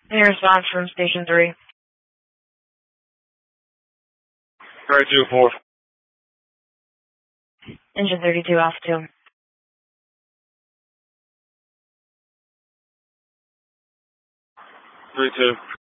Any response from Station 3? 32-4. Engine 32 off 2. 3-2.